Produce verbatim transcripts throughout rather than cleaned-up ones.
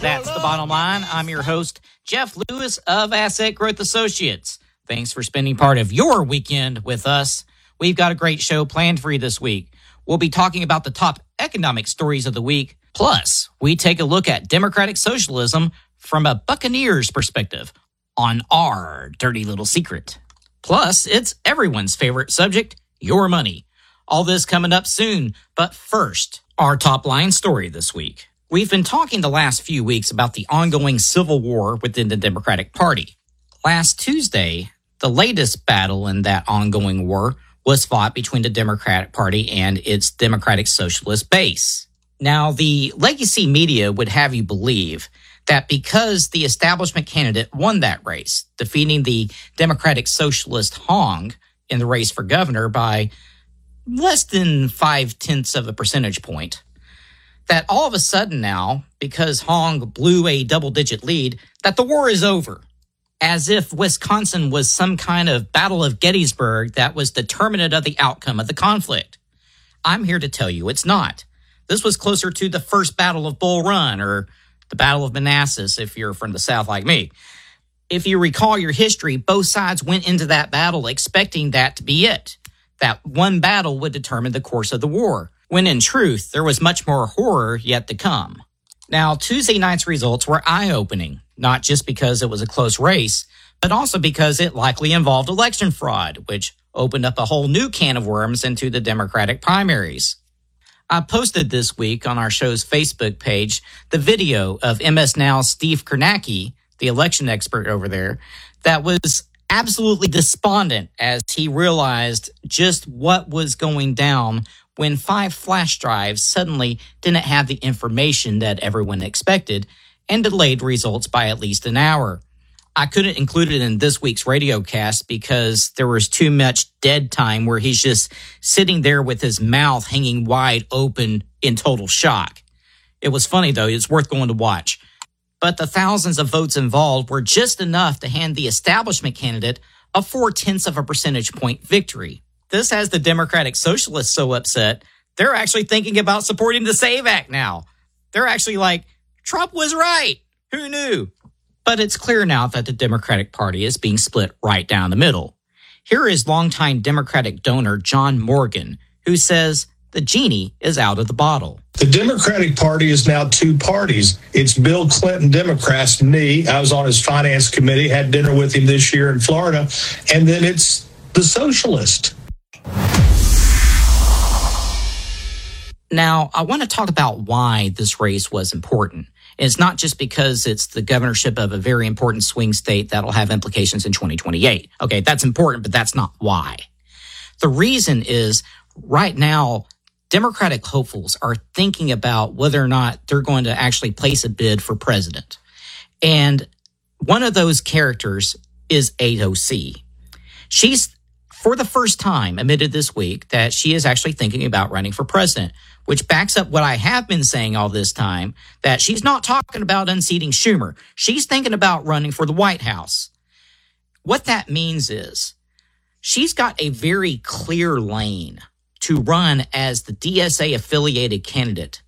That's the bottom line. I'm your host, Jeff Lewis of Asset Growth Associates. Thanks for spending part of your weekend with us. We've got a great show planned for you this week. We'll be talking about the top economic stories of the week. Plus, we take a look at democratic socialism from a Buccaneers perspective on our dirty little secret. Plus, it's everyone's favorite subject, your money. All this coming up soon. But first, our top line story this week. We've been talking the last few weeks about the ongoing civil war within the Democratic Party. Last Tuesday, the latest battle in that ongoing war was fought between the Democratic Party and its Democratic Socialist base. Now, the legacy media would have you believe that because the establishment candidate won that race, defeating the Democratic Socialist Hong in the race for governor by less than five-tenths of a percentage point, that all of a sudden now, because Hong blew a double-digit lead, that the war is over. As if Wisconsin was some kind of Battle of Gettysburg that was determinant of the outcome of the conflict. I'm here to tell you it's not. This was closer to the first Battle of Bull Run or the Battle of Manassas if you're from the South like me. If you recall your history, both sides went into that battle expecting that to be it. That one battle would determine the course of the war, when in truth, there was much more horror yet to come. Now, Tuesday night's results were eye-opening, not just because it was a close race, but also because it likely involved election fraud, which opened up a whole new can of worms into the Democratic primaries. I posted this week on our show's Facebook page the video of M S Now's Steve Kornacki, the election expert over there, that was absolutely despondent as he realized just what was going down when five flash drives suddenly didn't have the information that everyone expected and delayed results by at least an hour. I couldn't include it in this week's radio cast because there was too much dead time where he's just sitting there with his mouth hanging wide open in total shock. It was funny, though. It's worth going to watch. But the thousands of votes involved were just enough to hand the establishment candidate a four-tenths of a percentage point victory. This has the Democratic Socialists so upset, they're actually thinking about supporting the SAVE Act now. They're actually like, Trump was right. Who knew? But it's clear now that the Democratic Party is being split right down the middle. Here is longtime Democratic donor John Morgan, who says the genie is out of the bottle. The Democratic Party is now two parties. It's Bill Clinton Democrats and me. I was on his finance committee, had dinner with him this year in Florida. And then it's the socialist. Now, I want to talk about why this race was important. It's not just because it's the governorship of a very important swing state that'll have implications in twenty twenty-eight. Okay, that's important, but that's not why. The reason is right now, Democratic hopefuls are thinking about whether or not they're going to actually place a bid for president. And one of those characters is A O C. She's, for the first time, admitted this week that she is actually thinking about running for president, which backs up what I have been saying all this time, that she's not talking about unseating Schumer. She's thinking about running for the White House. What that means is she's got a very clear lane to run as the D S A-affiliated candidate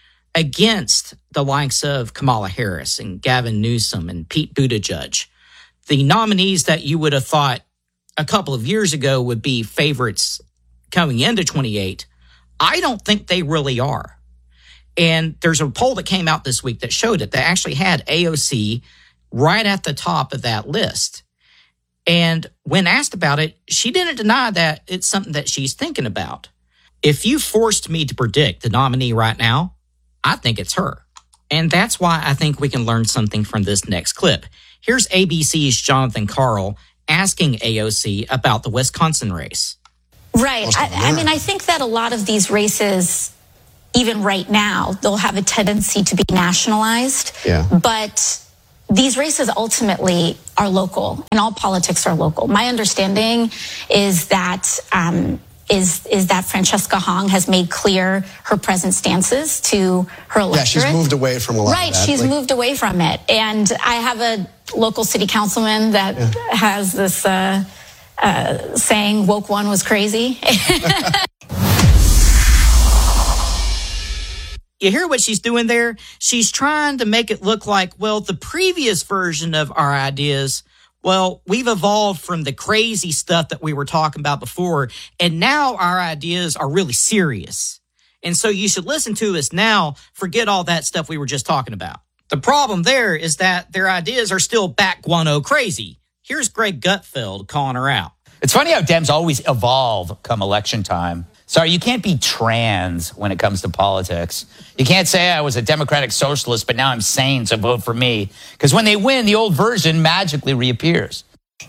against the likes of Kamala Harris and Gavin Newsom and Pete Buttigieg, the nominees that you would have thought a couple of years ago would be favorites coming into twenty-eight. I don't think they really are. And there's a poll that came out this week that showed it. They actually had A O C right at the top of that list. And when asked about it, she didn't deny that it's something that she's thinking about. If you forced me to predict the nominee right now, I think it's her. And that's why I think we can learn something from this next clip. Here's A B C's Jonathan Karl asking A O C about the Wisconsin race. Right. I, I mean, I think that a lot of these races, even right now, they'll have a tendency to be nationalized. Yeah. But these races ultimately are local, and all politics are local. My understanding is that um, is is that Francesca Hong has made clear her present stances to her electorate. Yeah, she's moved away from a lot right, of that. she's like, moved away from it. And I have a local city councilman that yeah. has this uh, uh, saying, woke one was crazy. You hear what she's doing there? She's trying to make it look like, well, the previous version of our ideas, well, we've evolved from the crazy stuff that we were talking about before, and now our ideas are really serious. And so you should listen to us now, forget all that stuff we were just talking about. The problem there is that their ideas are still back guano crazy. Here's Greg Gutfeld calling her out. It's funny how Dems always evolve come election time. Sorry, you can't be trans when it comes to politics. You can't say I was a Democratic Socialist, but now I'm sane, so vote for me. Because when they win, the old version magically reappears.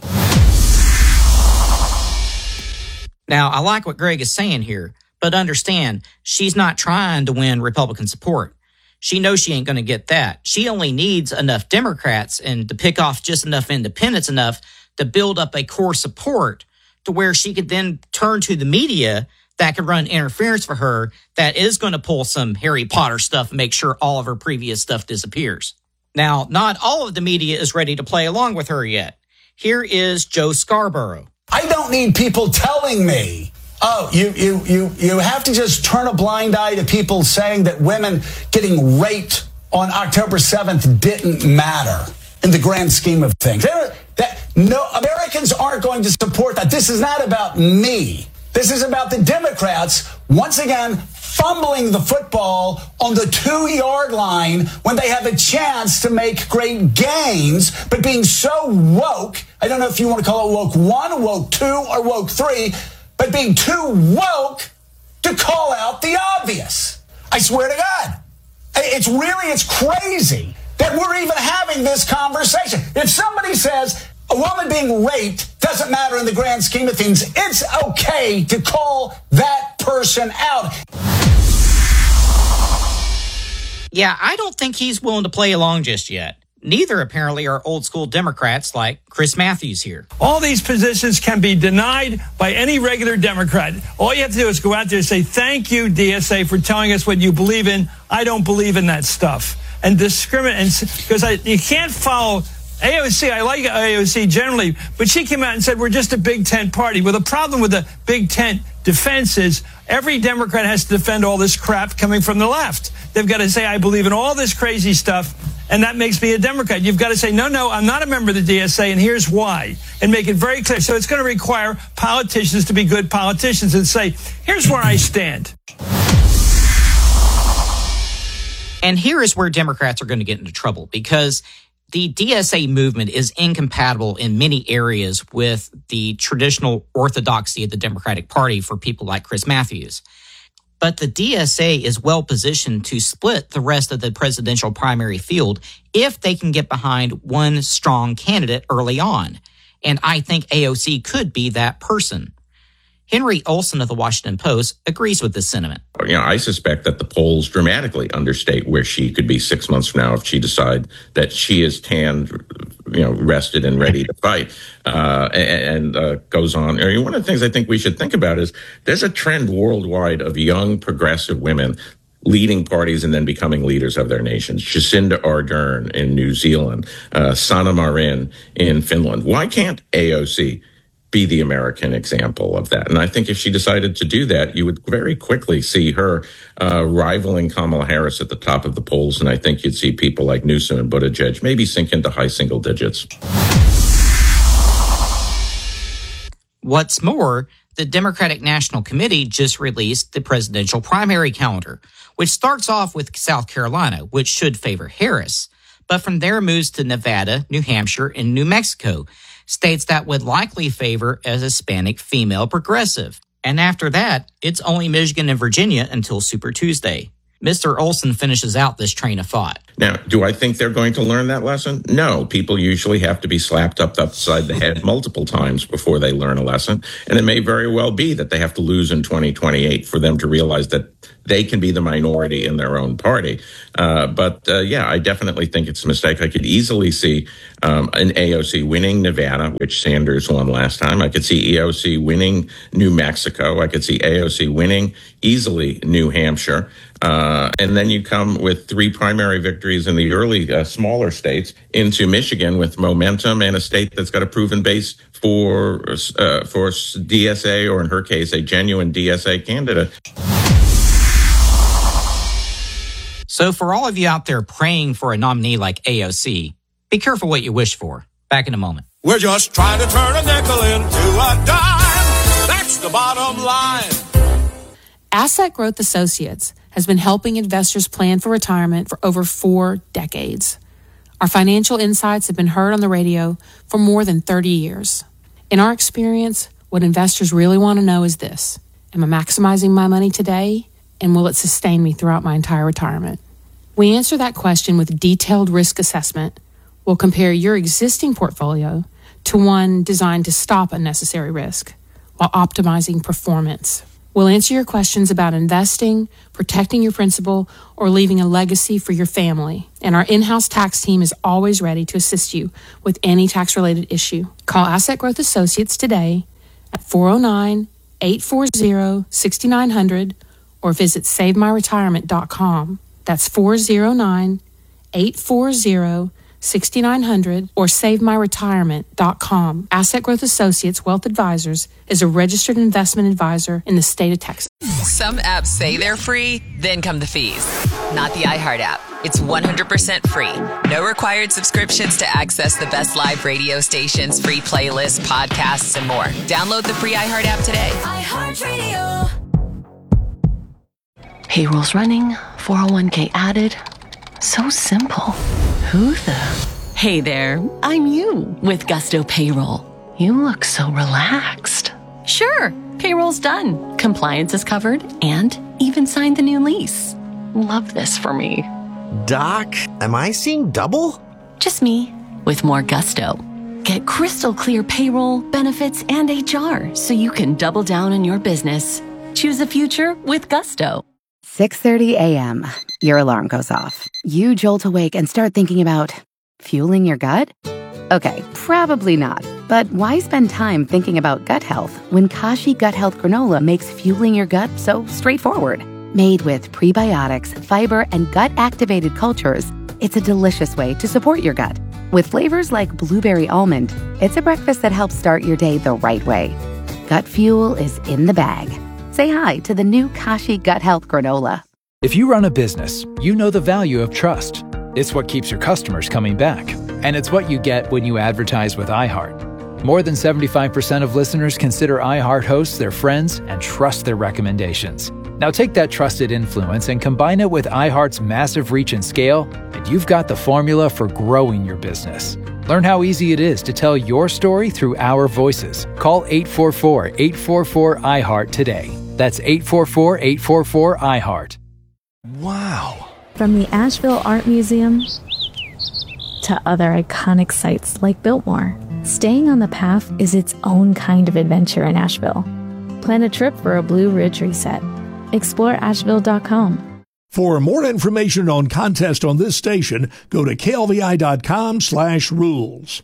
Now, I like what Greg is saying here, but understand, she's not trying to win Republican support. She knows she ain't going to get that. She only needs enough Democrats and to pick off just enough independents enough to build up a core support to where she could then turn to the media that could run interference for her that is going to pull some Harry Potter stuff and make sure all of her previous stuff disappears. Now, not all of the media is ready to play along with her yet. Here is Joe Scarborough. I don't need people telling me, oh, you, you, you, you have to just turn a blind eye to people saying that women getting raped on October seventh didn't matter in the grand scheme of things. They're, that, no, Americans aren't going to support that. This is not about me. This is about the Democrats, once again, fumbling the football on the two-yard line when they have a chance to make great gains, but being so woke, I don't know if you want to call it woke one, woke two, or woke three, but being too woke to call out the obvious. I swear to God. It's really, it's crazy that we're even having this conversation. If somebody says a woman being raped doesn't matter in the grand scheme of things, it's okay to call that person out. Yeah, I don't think he's willing to play along just yet. Neither, apparently, are old school Democrats like Chris Matthews here. All these positions can be denied by any regular Democrat. All you have to do is go out there and say, thank you, D S A, for telling us what you believe in. I don't believe in that stuff. And discriminate, because you can't follow A O C. I like A O C generally, but she came out and said, we're just a Big Tent party. Well, the problem with the Big Tent defense is every Democrat has to defend all this crap coming from the left. They've got to say, I believe in all this crazy stuff, and that makes me a Democrat. You've got to say, no, no, I'm not a member of the D S A, and here's why, and make it very clear. So it's going to require politicians to be good politicians and say, here's where I stand. And here is where Democrats are going to get into trouble, because the D S A movement is incompatible in many areas with the traditional orthodoxy of the Democratic Party for people like Chris Matthews. But the D S A is well positioned to split the rest of the presidential primary field if they can get behind one strong candidate early on. And I think A O C could be that person. Henry Olsen of the Washington Post agrees with this sentiment. You know, I suspect that the polls dramatically understate where she could be six months from now if she decides that she is tanned, you know, rested and ready to fight, uh, and, and uh, goes on. I mean, one of the things I think we should think about is there's a trend worldwide of young progressive women leading parties and then becoming leaders of their nations. Jacinda Ardern in New Zealand, uh, Sanna Marin in Finland. Why can't A O C be the American example of that? And I think if she decided to do that, you would very quickly see her uh, rivaling Kamala Harris at the top of the polls. And I think you'd see people like Newsom and Buttigieg maybe sink into high single digits. What's more, the Democratic National Committee just released the presidential primary calendar, which starts off with South Carolina, which should favor Harris. But from there moves to Nevada, New Hampshire, and New Mexico, states that would likely favor a Hispanic female progressive. And after that, it's only Michigan and Virginia until Super Tuesday. Mister Olsen finishes out this train of thought. Now, do I think they're going to learn that lesson? No. People usually have to be slapped up upside the head multiple times before they learn a lesson. And it may very well be that they have to lose in twenty twenty-eight for them to realize that they can be the minority in their own party. Uh, but, uh, yeah, I definitely think it's a mistake. I could easily see um, an A O C winning Nevada, which Sanders won last time. I could see A O C winning New Mexico. I could see A O C winning easily New Hampshire. Uh, and then you come with three primary victories in the early uh, smaller states into Michigan with momentum and a state that's got a proven base for uh, for D S A, or in her case, a genuine D S A candidate. So for all of you out there praying for a nominee like A O C, be careful what you wish for. Back in a moment. We're just trying to turn a nickel into a dime. That's the bottom line. Asset Growth Associates has been helping investors plan for retirement for over four decades. Our financial insights have been heard on the radio for more than thirty years. In our experience, what investors really want to know is this: am I maximizing my money today, and will it sustain me throughout my entire retirement? We answer that question with detailed risk assessment. We'll compare your existing portfolio to one designed to stop unnecessary risk while optimizing performance. We'll answer your questions about investing, protecting your principal, or leaving a legacy for your family. And our in-house tax team is always ready to assist you with any tax-related issue. Call Asset Growth Associates today at four oh nine, eight four zero, six nine zero zero or visit save my retirement dot com. That's four oh nine, eight four zero, six nine zero zero or save my retirement dot com. Asset Growth Associates Wealth Advisors is a registered investment advisor in the state of Texas. Some apps say they're free, then come the fees. Not the iHeart app. It's one hundred percent free. No required subscriptions to access the best live radio stations, free playlists, podcasts, and more. Download the free iHeart app today. iHeartRadio. Payroll's running, four oh one k added. So simple. Who the? Hey there, I'm you with Gusto Payroll. You look so relaxed. Sure, payroll's done. Compliance is covered and even signed the new lease. Love this for me. Doc, am I seeing double? Just me with more gusto. Get crystal clear payroll, benefits, and H R so you can double down on your business. Choose a future with Gusto. six thirty a.m. Your alarm goes off. You jolt awake and start thinking about fueling your gut? Okay, probably not. But why spend time thinking about gut health when Kashi Gut Health Granola makes fueling your gut so straightforward? Made with prebiotics, fiber, and gut-activated cultures, it's a delicious way to support your gut. With flavors like blueberry almond, it's a breakfast that helps start your day the right way. Gut fuel is in the bag. Say hi to the new Kashi Gut Health Granola. If you run a business, you know the value of trust. It's what keeps your customers coming back. And it's what you get when you advertise with iHeart. More than seventy-five percent of listeners consider iHeart hosts their friends and trust their recommendations. Now take that trusted influence and combine it with iHeart's massive reach and scale, and you've got the formula for growing your business. Learn how easy it is to tell your story through our voices. Call eight four four, eight four four, I heart today. That's eight four four, eight four four, I heart. Wow. From the Asheville Art Museum to other iconic sites like Biltmore, staying on the path is its own kind of adventure in Asheville. Plan a trip for a Blue Ridge reset. explore asheville dot com. For more information on contests on this station, go to klvi dot com slash rules.